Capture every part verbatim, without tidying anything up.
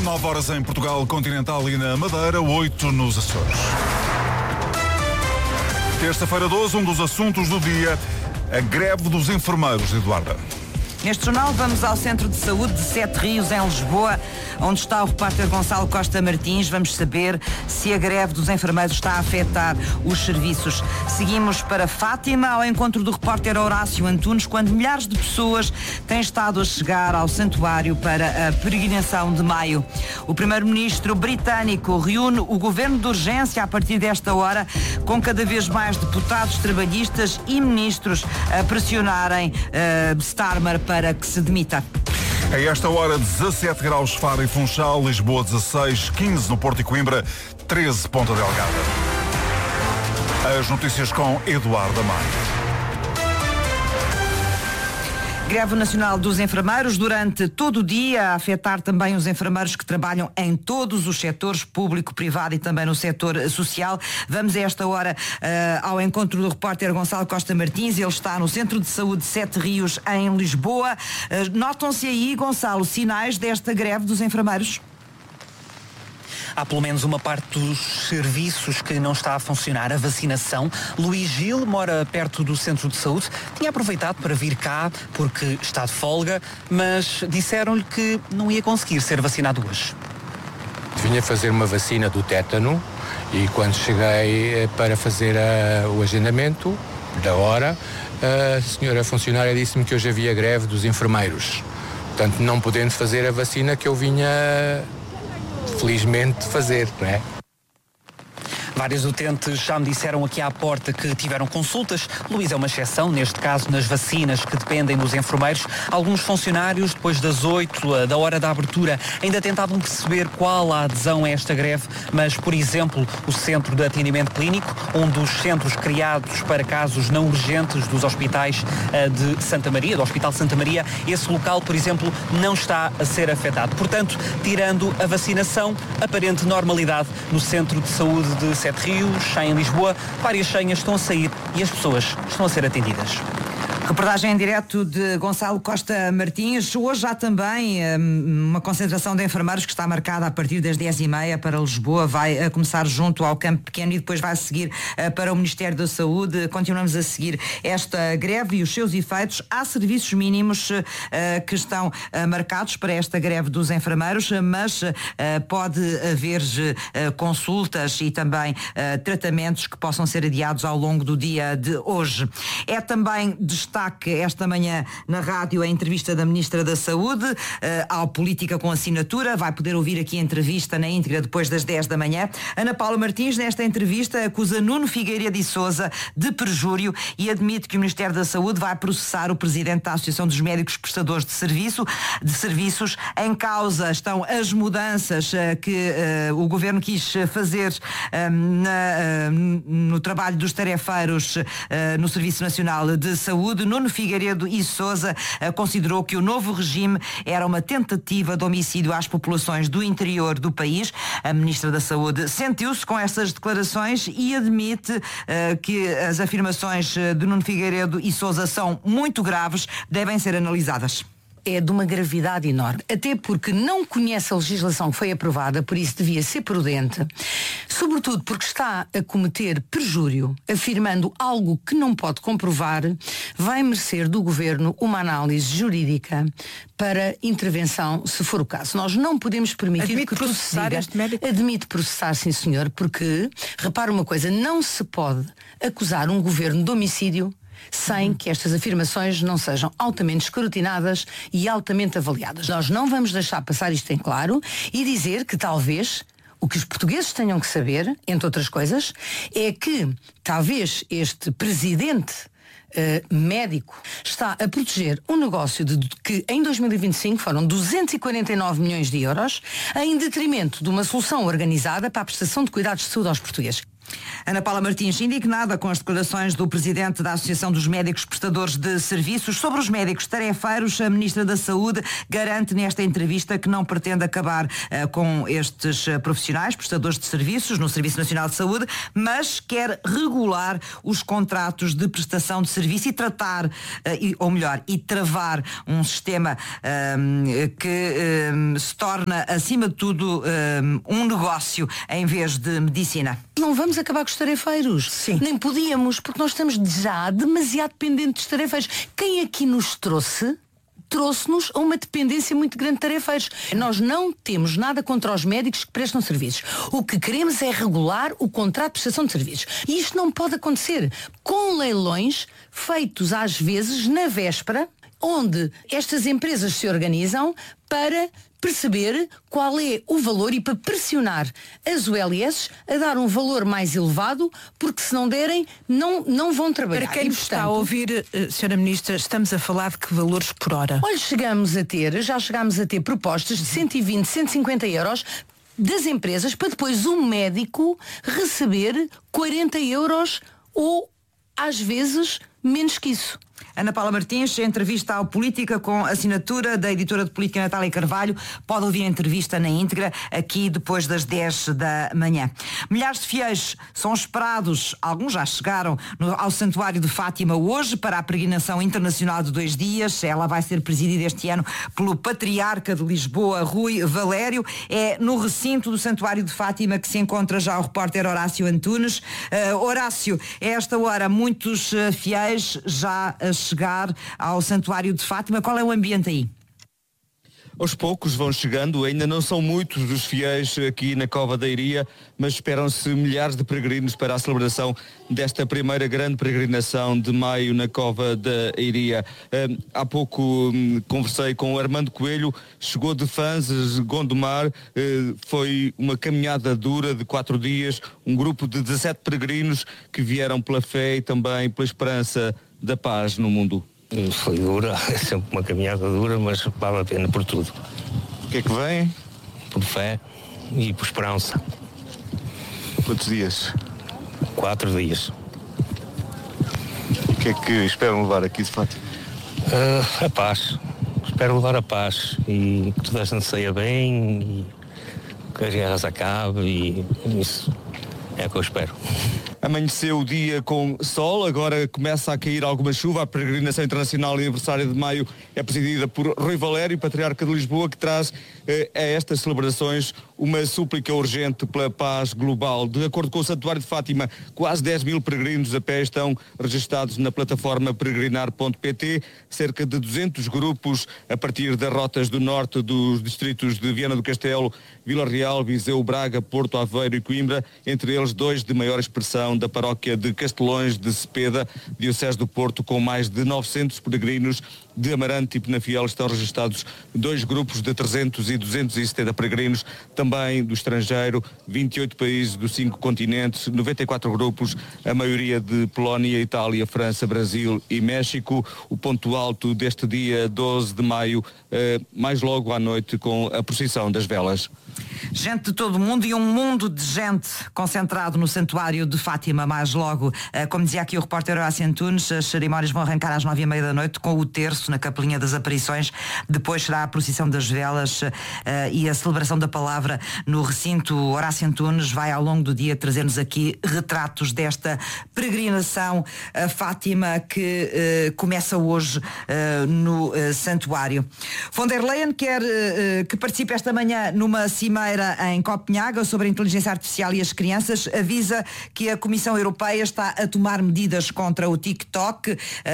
nove horas em Portugal Continental e na Madeira, oito nos Açores. Terça-feira doze, um dos assuntos do dia, a greve dos enfermeiros, Eduarda. Neste jornal vamos ao Centro de Saúde de Sete Rios, em Lisboa, onde está o repórter Gonçalo Costa Martins. Vamos saber se a greve dos enfermeiros está a afetar os serviços. Seguimos para Fátima, ao encontro do repórter Horácio Antunes, quando milhares de pessoas têm estado a chegar ao santuário para a peregrinação de maio. O primeiro-ministro britânico reúne o governo de urgência a partir desta hora, com cada vez mais deputados trabalhistas e ministros a pressionarem uh, Starmer para para que se demita. A esta hora, dezassete graus Faro e Funchal, Lisboa dezasseis, quinze no Porto e Coimbra, treze Ponta Delgada. As notícias com Eduardo Amaro. Greve nacional dos enfermeiros durante todo o dia, a afetar também os enfermeiros que trabalham em todos os setores, público, privado e também no setor social. Vamos a esta hora uh, ao encontro do repórter Gonçalo Costa Martins. Ele está no Centro de Saúde de Sete Rios, em Lisboa. Uh, notam-se aí, Gonçalo, sinais desta greve dos enfermeiros? Há pelo menos uma parte dos serviços que não está a funcionar, a vacinação. Luís Gil mora perto do Centro de Saúde, tinha aproveitado para vir cá porque está de folga, mas disseram-lhe que não ia conseguir ser vacinado hoje. Vinha fazer uma vacina do tétano e quando cheguei para fazer a, o agendamento da hora, a senhora funcionária disse-me que hoje havia greve dos enfermeiros. Portanto, não podendo fazer a vacina que eu vinha felizmente fazer, não é? Vários utentes já me disseram aqui à porta que tiveram consultas. Luís é uma exceção, neste caso nas vacinas que dependem dos enfermeiros. Alguns funcionários, depois das oito, da hora da abertura, ainda tentavam perceber qual a adesão a esta greve, mas, por exemplo, o Centro de Atendimento Clínico, um dos centros criados para casos não urgentes dos hospitais de Santa Maria, do Hospital Santa Maria, esse local, por exemplo, não está a ser afetado. Portanto, tirando a vacinação, aparente normalidade no Centro de Saúde de Sete Rios, em Lisboa, várias senhas estão a sair e as pessoas estão a ser atendidas. Reportagem em direto de Gonçalo Costa Martins. Hoje há também um, uma concentração de enfermeiros que está marcada a partir das dez e meia para Lisboa. Vai uh, começar junto ao Campo Pequeno e depois vai seguir uh, para o Ministério da Saúde. Continuamos a seguir esta greve e os seus efeitos. Há serviços mínimos uh, que estão uh, marcados para esta greve dos enfermeiros, mas uh, pode haver uh, consultas e também uh, tratamentos que possam ser adiados ao longo do dia de hoje. É também destaque esta manhã na rádio a entrevista da Ministra da Saúde uh, ao Política com Assinatura. Vai poder ouvir aqui a entrevista na íntegra depois das dez da manhã. Ana Paula Martins, nesta entrevista, acusa Nuno Figueiredo e Sousa de perjúrio e admite que o Ministério da Saúde vai processar o Presidente da Associação dos Médicos Prestadores de, serviço, de Serviços. Em causa estão as mudanças uh, que uh, o Governo quis fazer uh, na, uh, no trabalho dos tarefeiros uh, no Serviço Nacional de Saúde. Nuno Figueiredo e Sousa uh, considerou que o novo regime era uma tentativa de homicídio às populações do interior do país. A Ministra da Saúde sentiu-se com estas declarações e admite uh, que as afirmações de Nuno Figueiredo e Sousa são muito graves, devem ser analisadas. É de uma gravidade enorme, até porque não conhece a legislação que foi aprovada, por isso devia ser prudente, sobretudo porque está a cometer perjúrio, afirmando algo que não pode comprovar, vai merecer do Governo uma análise jurídica para intervenção, se for o caso. Nós não podemos permitir Admite que processar diga, este médico? Admite processar, sim senhor, porque, repara uma coisa, não se pode acusar um Governo de homicídio sem que estas afirmações não sejam altamente escrutinadas e altamente avaliadas. Nós não vamos deixar passar isto em claro e dizer que talvez o que os portugueses tenham que saber, entre outras coisas, é que talvez este presidente uh, médico está a proteger um negócio de, de que em dois mil e vinte e cinco foram duzentos e quarenta e nove milhões de euros em detrimento de uma solução organizada para a prestação de cuidados de saúde aos portugueses. Ana Paula Martins, indignada com as declarações do presidente da Associação dos Médicos Prestadores de Serviços sobre os médicos tarefeiros, a Ministra da Saúde garante nesta entrevista que não pretende acabar uh, com estes uh, profissionais, prestadores de serviços no Serviço Nacional de Saúde, mas quer regular os contratos de prestação de serviço e tratar, uh, e, ou melhor, e travar um sistema uh, que uh, se torna, acima de tudo, uh, um negócio em vez de medicina. Não vamos acabar com os tarefeiros. Sim. Nem podíamos, porque nós estamos já demasiado dependentes dos tarefeiros. Quem aqui nos trouxe, trouxe-nos a uma dependência muito grande de tarefeiros. Nós não temos nada contra os médicos que prestam serviços. O que queremos é regular o contrato de prestação de serviços. E isto não pode acontecer com leilões feitos às vezes na véspera, onde estas empresas se organizam para perceber qual é o valor e para pressionar as U L S a dar um valor mais elevado, porque se não derem, não, não vão trabalhar. Para quem e, nos está a ouvir, senhora Ministra, estamos a falar de que valores por hora? Olha, chegamos a ter, já chegámos a ter propostas de cento e vinte, cento e cinquenta euros das empresas para depois o médico receber quarenta euros ou, às vezes, menos que isso. Ana Paula Martins, entrevista ao Política com assinatura da editora de Política Natália Carvalho. Pode ouvir a entrevista na íntegra aqui depois das dez da manhã. Milhares de fiéis são esperados, alguns já chegaram no, ao Santuário de Fátima hoje para a peregrinação internacional de dois dias. Ela vai ser presidida este ano pelo Patriarca de Lisboa, Rui Valério. É no recinto do Santuário de Fátima que se encontra já o repórter Horácio Antunes. Uh, Horácio, a esta hora muitos uh, fiéis já a chegar ao Santuário de Fátima. Qual é o ambiente aí? Aos poucos vão chegando, ainda não são muitos os fiéis aqui na Cova da Iria, mas esperam-se milhares de peregrinos para a celebração desta primeira grande peregrinação de maio na Cova da Iria. Um, há pouco um, conversei com o Armando Coelho, chegou de Fanzes, Gondomar, uh, foi uma caminhada dura de quatro dias, um grupo de dezassete peregrinos que vieram pela fé e também pela esperança da paz no mundo. Foi dura, é sempre uma caminhada dura, mas vale a pena por tudo. O que é que vem? Por fé e por esperança. Quantos dias? Quatro dias. O que é que esperam levar aqui de Fátima? Uh, a paz. Espero levar a paz e que toda a gente saia bem e que as guerras acabem e isso é o que eu espero. Amanheceu o dia com sol, agora começa a cair alguma chuva. A peregrinação internacional aniversário de maio é presidida por Rui Valério, Patriarca de Lisboa, que traz eh, a estas celebrações uma súplica urgente pela paz global. De acordo com o Santuário de Fátima, quase dez mil peregrinos a pé estão registados na plataforma peregrinar ponto pt, cerca de duzentos grupos a partir das rotas do norte dos distritos de Viana do Castelo, Vila Real, Viseu, Braga, Porto, Aveiro e Coimbra, entre eles dois de maior expressão da paróquia de Castelões de Cepeda, diocese do Porto, com mais de novecentos peregrinos. De Amarante e Penafiel estão registados dois grupos de trezentos e duzentos e setenta peregrinos, também do estrangeiro, vinte e oito países dos cinco continentes, noventa e quatro grupos, a maioria de Polónia, Itália, França, Brasil e México. O ponto alto deste dia doze de maio, eh, mais logo à noite, com a procissão das velas. Gente de todo o mundo e um mundo de gente concentrado no Santuário de Fátima mais logo. Como dizia aqui o repórter Horácio Antunes, as cerimónias vão arrancar às nove e meia da noite com o terço na Capelinha das Aparições. Depois será a procissão das velas uh, e a celebração da palavra no recinto. Horácio Antunes vai ao longo do dia trazer-nos aqui retratos desta peregrinação a Fátima que uh, começa hoje uh, no uh, Santuário. Von der Leyen quer uh, que participe esta manhã numa cimeira em Copenhaga sobre a inteligência artificial e as crianças. Avisa que a Comissão Europeia está a tomar medidas contra o TikTok uh,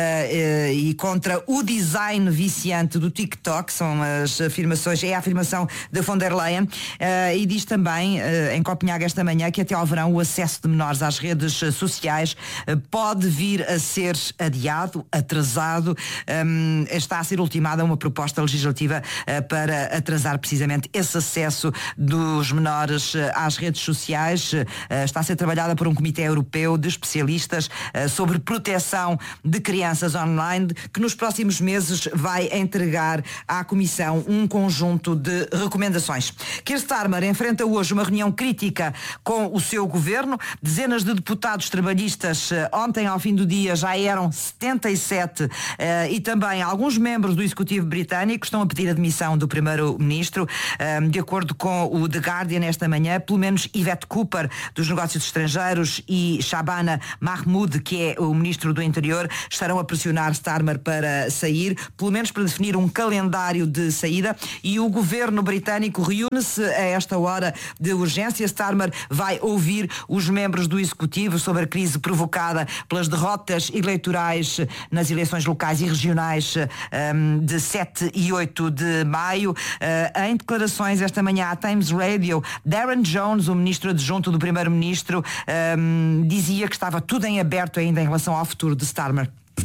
uh, e contra o design viciante do TikTok. São as afirmações, é a afirmação de von der Leyen. Uh, e diz também uh, em Copenhaga esta manhã que até ao verão o acesso de menores às redes uh, sociais uh, pode vir a ser adiado, atrasado. Um, está a ser ultimada uma proposta legislativa uh, para atrasar precisamente esse acesso dos menores às redes sociais. Está a ser trabalhada por um comitê Comitê Europeu de Especialistas uh, sobre Proteção de Crianças Online, que nos próximos meses vai entregar à Comissão um conjunto de recomendações. Keir Starmer enfrenta hoje uma reunião crítica com o seu governo. Dezenas de deputados trabalhistas uh, ontem ao fim do dia já eram setenta e sete uh, e também alguns membros do Executivo britânico estão a pedir a demissão do Primeiro-Ministro. Uh, de acordo com o The Guardian esta manhã, pelo menos Yvette Cooper dos Negócios Estrangeiros e Shabana Mahmood, que é o Ministro do Interior, estarão a pressionar Starmer para sair, pelo menos para definir um calendário de saída, e o governo britânico reúne-se a esta hora de urgência. Starmer vai ouvir os membros do Executivo sobre a crise provocada pelas derrotas eleitorais nas eleições locais e regionais um, de sete e oito de maio. Uh, em declarações esta manhã à Times Radio, Darren Jones, o ministro adjunto do Primeiro-Ministro, um, dizia que estava tudo em aberto ainda em relação ao futuro de Starmer.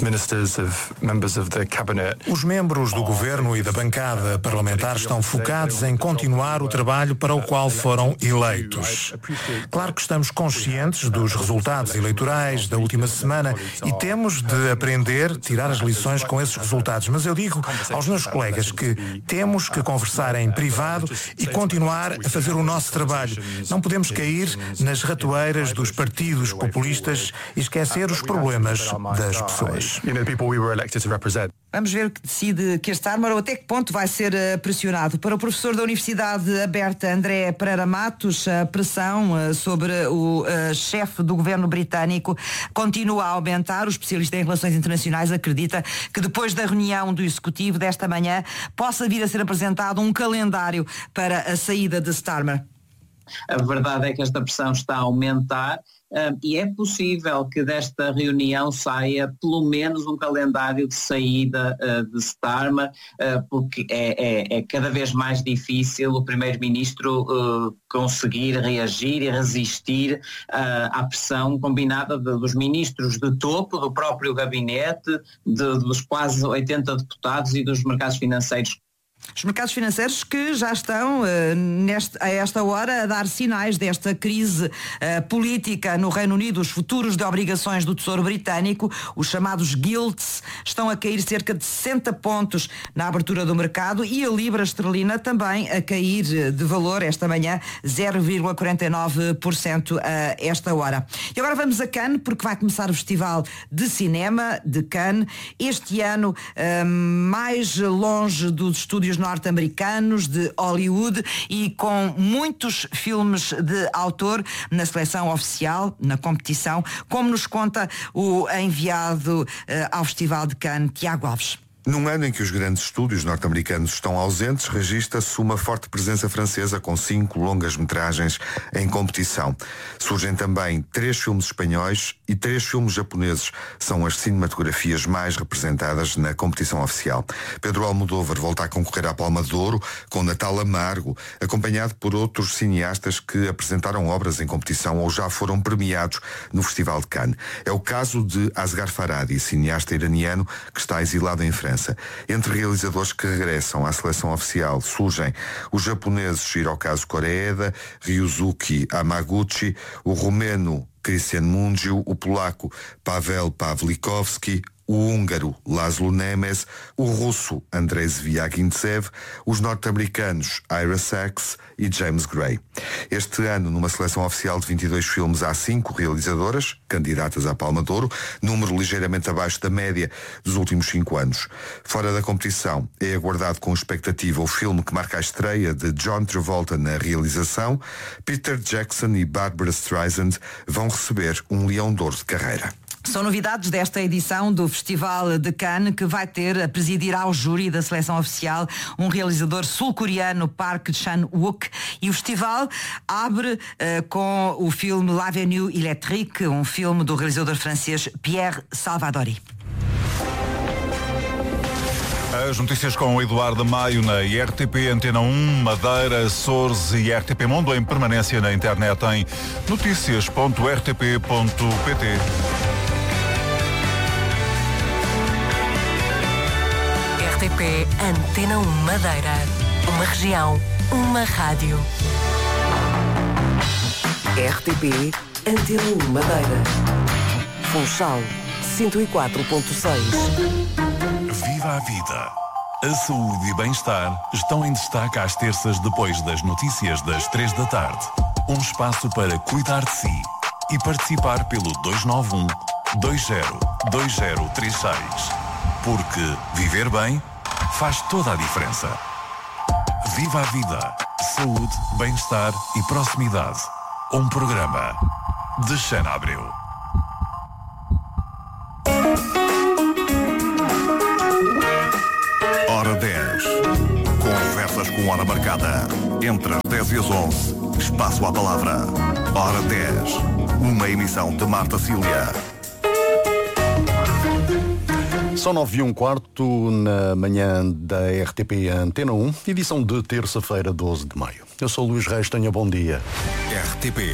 Os membros do governo e da bancada parlamentar estão focados em continuar o trabalho para o qual foram eleitos. Claro que estamos conscientes dos resultados eleitorais da última semana e temos de aprender, tirar as lições com esses resultados. Mas eu digo aos meus colegas que temos que conversar em privado e continuar a fazer o nosso trabalho. Não podemos cair nas ratoeiras dos partidos populistas e esquecer os problemas das pessoas. Vamos ver o que decide Keir Starmer ou até que ponto vai ser uh, pressionado. Para o professor da Universidade Aberta, André Pereira Matos, a pressão uh, sobre o uh, chefe do governo britânico continua a aumentar. O especialista em relações internacionais acredita que depois da reunião do Executivo desta manhã possa vir a ser apresentado um calendário para a saída de Starmer. A verdade é que esta pressão está a aumentar. Uh, e é possível que desta reunião saia pelo menos um calendário de saída uh, de Starmer, uh, porque é, é, é cada vez mais difícil o Primeiro-Ministro uh, conseguir reagir e resistir uh, à pressão combinada de, dos ministros de topo, do próprio gabinete, de, dos quase oitenta deputados e dos mercados financeiros. Os mercados financeiros que já estão uh, neste, a esta hora a dar sinais desta crise uh, política no Reino Unido. Os futuros de obrigações do Tesouro Britânico, os chamados gilts, estão a cair cerca de sessenta pontos na abertura do mercado e a libra esterlina também a cair de valor esta manhã, zero vírgula quarenta e nove por cento a esta hora. E agora vamos a Cannes, porque vai começar o Festival de Cinema de Cannes. Este ano, uh, mais longe dos estúdios norte-americanos de Hollywood e com muitos filmes de autor na seleção oficial, na competição, como nos conta o enviado uh, ao Festival de Cannes, Tiago Alves. Num ano em que os grandes estúdios norte-americanos estão ausentes, registra-se uma forte presença francesa com cinco longas-metragens em competição. Surgem também três filmes espanhóis e três filmes japoneses. São as cinematografias mais representadas na competição oficial. Pedro Almodóvar volta a concorrer à Palma de Ouro com Natal Amargo, acompanhado por outros cineastas que apresentaram obras em competição ou já foram premiados no Festival de Cannes. É o caso de Asghar Farhadi, cineasta iraniano que está exilado em França. Entre realizadores que regressam à seleção oficial surgem os japoneses Hirokazu Koreeda, Ryusuke Hamaguchi, o romeno Cristian Mungiu, o polaco Pavel Pawlikowski, o húngaro Laszlo Nemes, o russo Andrei Zviagintsev, os norte-americanos Ira Sachs e James Gray. Este ano, numa seleção oficial de vinte e dois filmes, há cinco realizadoras candidatas à Palma de Ouro, número ligeiramente abaixo da média dos últimos cinco anos. Fora da competição, é aguardado com expectativa o filme que marca a estreia de John Travolta na realização. Peter Jackson e Barbra Streisand vão receber um Leão de Ouro de carreira. São novidades desta edição do Festival de Cannes, que vai ter a presidir ao júri da seleção oficial um realizador sul-coreano, Park Chan-wook, e o festival abre uh, com o filme L'Avenue Électrique, um filme do realizador francês Pierre Salvadori. As notícias com o Eduardo Maio na R T P, Antena um, Madeira, Açores e R T P Mundo em permanência na internet em notícias ponto r t p ponto p t. R T P Antena um Madeira. Uma região, uma rádio. R T P Antena um Madeira. Funchal cento e quatro ponto seis. Viva a vida! A saúde e bem-estar estão em destaque às terças depois das notícias das três da tarde. Um espaço para cuidar de si e participar pelo dois nove um, dois zero dois zero três seis. Porque viver bem faz toda a diferença. Viva a vida! Saúde, bem-estar e proximidade. Um programa de Xana Abreu. Hora dez. Conversas com hora marcada. Entre as dez e as onze. Espaço à palavra. Hora dez. Uma emissão de Marta Cília. São nove e um quarto na manhã da R T P Antena um, edição de terça-feira, doze de maio. Eu sou Luís Reis, tenha bom dia. R T P